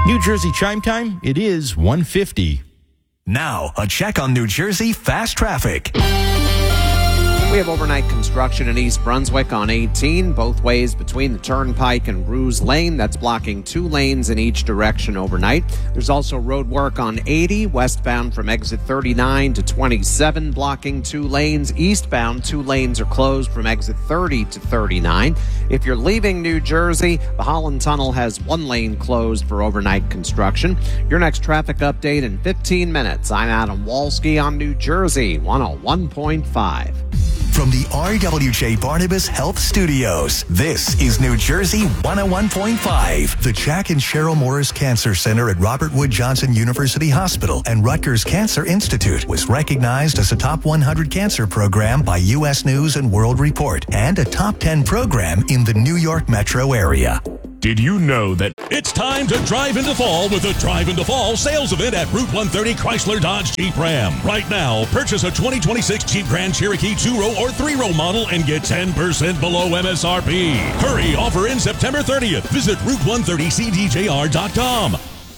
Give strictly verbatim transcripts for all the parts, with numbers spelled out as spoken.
New Jersey chime time, it is one fifty. Now, a check on New Jersey fast traffic. We have overnight construction in East Brunswick on eighteen, both ways between the Turnpike and Ruse Lane. That's blocking two lanes in each direction overnight. There's also road work on eighty, westbound from exit thirty-nine to twenty-seven, blocking two lanes. Eastbound, two lanes are closed from exit thirty to thirty-nine. If you're leaving New Jersey, the Holland Tunnel has one lane closed for overnight construction. Your next traffic update in fifteen minutes. I'm Adam Walski on New Jersey one oh one point five. From the R W J Barnabas Health Studios, this is New Jersey one oh one point five. The Jack and Cheryl Morris Cancer Center at Robert Wood Johnson University Hospital and Rutgers Cancer Institute was recognized as a top one hundred cancer program by U S News and World Report and a top ten program in the New York metro area. Did you know that it's time to drive into fall with the Drive into Fall sales event at Route one thirty Chrysler Dodge Jeep Ram? Right now, purchase a twenty twenty-six Jeep Grand Cherokee two-row or three-row model and get ten percent below M S R P. Hurry, offer in September thirtieth. Visit Route one thirty C D J R dot com.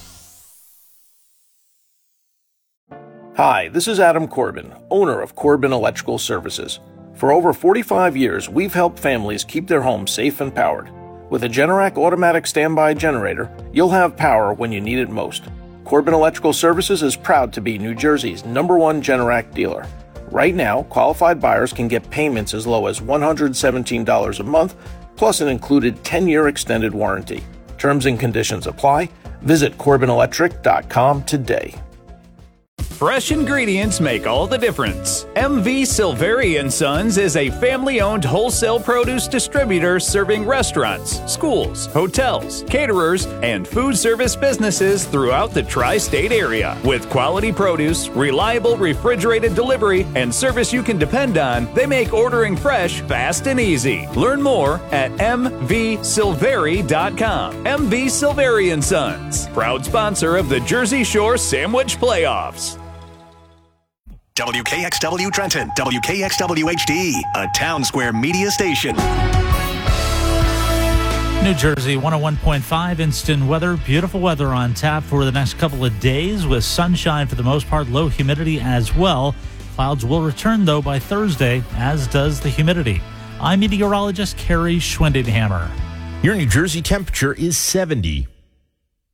Hi, this is Adam Corbin, owner of Corbin Electrical Services. For over forty-five years, we've helped families keep their homes safe and powered. With a Generac automatic standby generator, you'll have power when you need it most. Corbin Electrical Services is proud to be New Jersey's number one Generac dealer. Right now, qualified buyers can get payments as low as one hundred seventeen dollars a month, plus an included ten-year extended warranty. Terms and conditions apply. Visit Corbin Electric dot com today. Fresh ingredients make all the difference. M V Silveri and Sons is a family-owned wholesale produce distributor serving restaurants, schools, hotels, caterers, and food service businesses throughout the tri-state area. With quality produce, reliable refrigerated delivery, and service you can depend on, they make ordering fresh fast and easy. Learn more at M V Silveri dot com. M V Silveri and Sons, proud sponsor of the Jersey Shore Sandwich Playoffs. W K X W Trenton, W K X W H D, a Town Square media station. New Jersey one oh one point five instant weather. Beautiful weather on tap for the next couple of days with sunshine for the most part, low humidity as well. Clouds will return, though, by Thursday, as does the humidity. I'm meteorologist Carrie Schwindenhammer. Your New Jersey temperature is seventy.